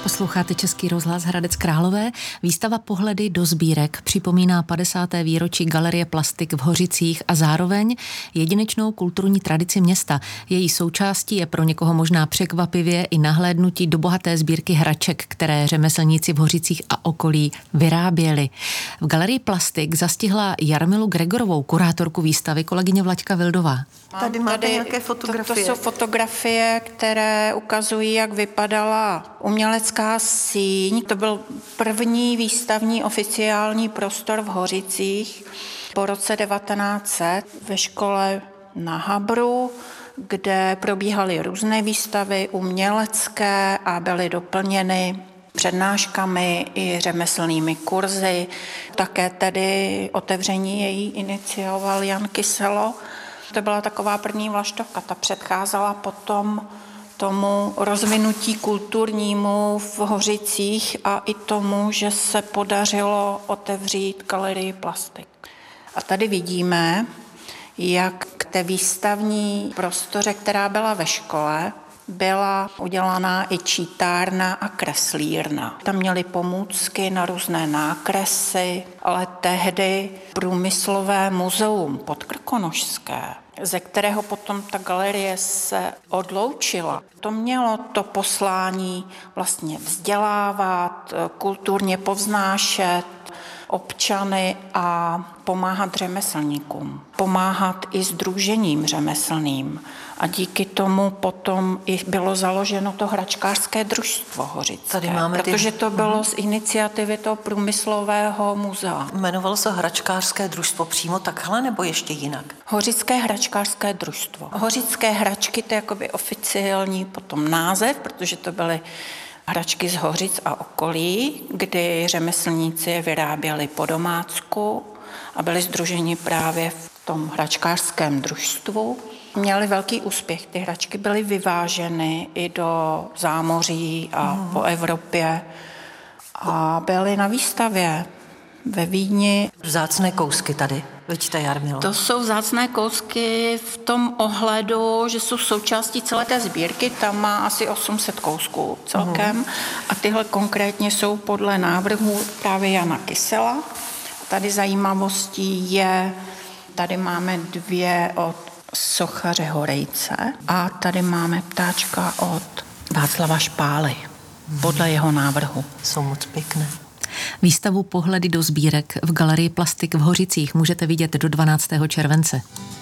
Posloucháte Český rozhlas Hradec Králové. Výstava Pohledy do sbírek připomíná 50. výročí Galerie Plastik v Hořicích a zároveň jedinečnou kulturní tradici města. Její součástí je pro někoho možná překvapivě i nahlédnutí do bohaté sbírky hraček, které řemeslníci v Hořicích a okolí vyráběli. V Galerii Plastik zastihla Jarmilu Gregorovou, kurátorku výstavy, kolegyně Vlaďka Vildová. Tady máte nějaké fotografie. To jsou fotografie, které ukazují, jak vypadala umělecká síň. To byl první výstavní oficiální prostor v Hořicích po roce 1900 ve škole na Habru, kde probíhaly různé výstavy umělecké a byly doplněny přednáškami i řemeslnými kurzy. Také tedy otevření její inicioval Jan Kyselo. To byla taková první vlaštovka, ta předcházela potom tomu rozvinutí kulturnímu v Hořicích a i tomu, že se podařilo otevřít Galerii Plastik. A tady vidíme, jak k té výstavní prostoře, která byla ve škole, byla udělaná i čítárna a kreslírna. Tam měli pomůcky na různé nákresy, ale tehdy průmyslové muzeum podkrkonošské, ze kterého potom ta galerie se odloučila, to mělo to poslání vlastně vzdělávat, kulturně povznášet občany a pomáhat řemeslníkům, pomáhat i sdružením řemeslným. A díky tomu potom i bylo založeno to hračkářské družstvo hořické. Tady máme protože to bylo z iniciativy toho průmyslového muzea. Jmenovalo se hračkářské družstvo přímo takhle nebo ještě jinak? Hořické hračkářské družstvo. Hořické hračky, to je jakoby oficiální potom název, protože to byly hračky z Hořic a okolí, kdy řemeslníci je vyráběli po domácku a byli sdruženi právě v tom hračkářském družstvu. Měli velký úspěch. Ty hračky byly vyváženy i do zámoří a po Evropě a byly na výstavě ve Vídni. Vzácné kousky tady. Vidíte, Jarmilo. To jsou vzácné kousky v tom ohledu, že jsou součástí celé té sbírky. Tam má asi 800 kousků celkem. A tyhle konkrétně jsou podle návrhu právě Jana Kysela. Tady zajímavostí je, tady máme 2 od sochaře Horejce a tady máme ptáčka od Václava Špály, podle jeho návrhu. Jsou moc pěkné. Výstavu Pohledy do sbírek v Galerii Plastik v Hořicích můžete vidět do 12. července.